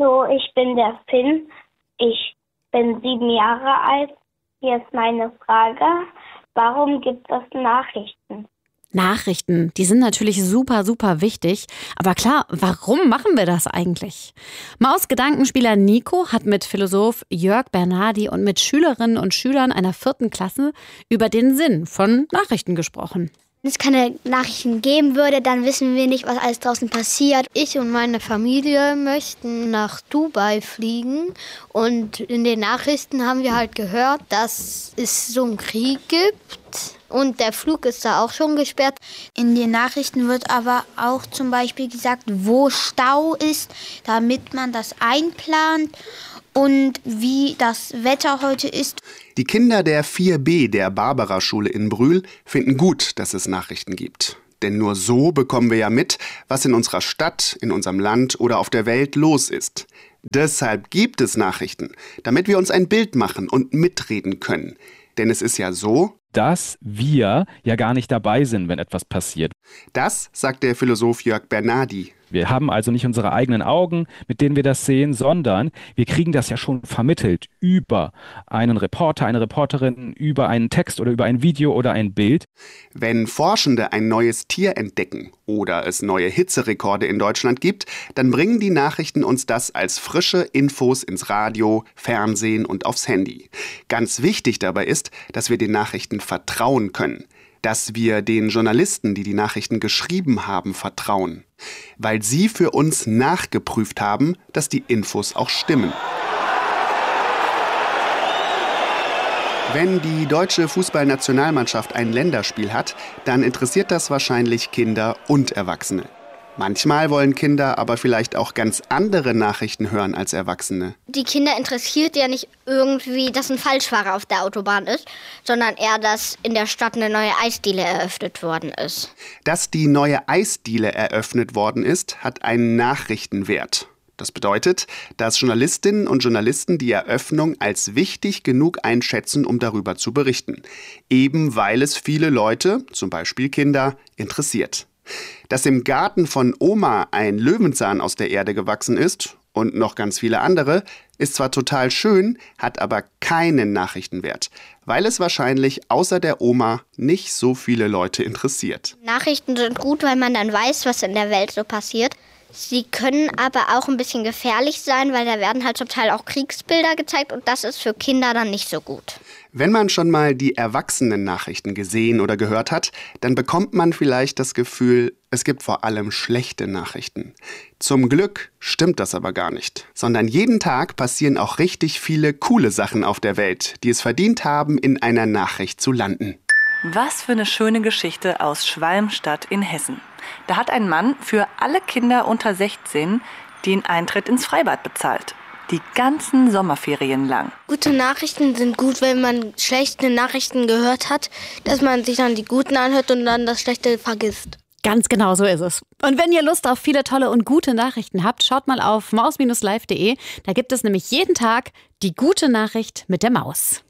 Hallo, ich bin der Finn. Ich bin 7 Jahre alt. Hier ist meine Frage. Warum gibt es Nachrichten? Nachrichten, die sind natürlich super, super wichtig. Aber klar, warum machen wir das eigentlich? Maus-Gedankenspieler Nico hat mit Philosoph Jörg Bernardi und mit Schülerinnen und Schülern einer 4. Klasse über den Sinn von Nachrichten gesprochen. Wenn es keine Nachrichten geben würde, dann wissen wir nicht, was alles draußen passiert. Ich und meine Familie möchten nach Dubai fliegen und in den Nachrichten haben wir halt gehört, dass es so einen Krieg gibt und der Flug ist da auch schon gesperrt. In den Nachrichten wird aber auch zum Beispiel gesagt, wo Stau ist, damit man das einplant. Und wie das Wetter heute ist. Die Kinder der 4b der Barbara-Schule in Brühl finden gut, dass es Nachrichten gibt. Denn nur so bekommen wir ja mit, was in unserer Stadt, in unserem Land oder auf der Welt los ist. Deshalb gibt es Nachrichten, damit wir uns ein Bild machen und mitreden können. Denn es ist ja so, dass wir ja gar nicht dabei sind, wenn etwas passiert. Das sagt der Philosoph Jörg Bernardi. Wir haben also nicht unsere eigenen Augen, mit denen wir das sehen, sondern wir kriegen das ja schon vermittelt über einen Reporter, eine Reporterin, über einen Text oder über ein Video oder ein Bild. Wenn Forschende ein neues Tier entdecken oder es neue Hitzerekorde in Deutschland gibt, dann bringen die Nachrichten uns das als frische Infos ins Radio, Fernsehen und aufs Handy. Ganz wichtig dabei ist, dass wir den Nachrichten vertrauen können. Dass wir den Journalisten, die die Nachrichten geschrieben haben, vertrauen. Weil sie für uns nachgeprüft haben, dass die Infos auch stimmen. Wenn die deutsche Fußballnationalmannschaft ein Länderspiel hat, dann interessiert das wahrscheinlich Kinder und Erwachsene. Manchmal wollen Kinder aber vielleicht auch ganz andere Nachrichten hören als Erwachsene. Die Kinder interessiert ja nicht irgendwie, dass ein Falschfahrer auf der Autobahn ist, sondern eher, dass in der Stadt eine neue Eisdiele eröffnet worden ist. Dass die neue Eisdiele eröffnet worden ist, hat einen Nachrichtenwert. Das bedeutet, dass Journalistinnen und Journalisten die Eröffnung als wichtig genug einschätzen, um darüber zu berichten. Eben weil es viele Leute, zum Beispiel Kinder, interessiert. Dass im Garten von Oma ein Löwenzahn aus der Erde gewachsen ist und noch ganz viele andere, ist zwar total schön, hat aber keinen Nachrichtenwert, weil es wahrscheinlich außer der Oma nicht so viele Leute interessiert. Nachrichten sind gut, weil man dann weiß, was in der Welt so passiert. Sie können aber auch ein bisschen gefährlich sein, weil da werden halt zum Teil auch Kriegsbilder gezeigt und das ist für Kinder dann nicht so gut. Wenn man schon mal die Erwachsenen-Nachrichten gesehen oder gehört hat, dann bekommt man vielleicht das Gefühl, es gibt vor allem schlechte Nachrichten. Zum Glück stimmt das aber gar nicht, sondern jeden Tag passieren auch richtig viele coole Sachen auf der Welt, die es verdient haben, in einer Nachricht zu landen. Was für eine schöne Geschichte aus Schwalmstadt in Hessen. Da hat ein Mann für alle Kinder unter 16 den Eintritt ins Freibad bezahlt. Die ganzen Sommerferien lang. Gute Nachrichten sind gut, wenn man schlechte Nachrichten gehört hat, dass man sich dann die guten anhört und dann das Schlechte vergisst. Ganz genau so ist es. Und wenn ihr Lust auf viele tolle und gute Nachrichten habt, schaut mal auf maus-live.de. Da gibt es nämlich jeden Tag die gute Nachricht mit der Maus.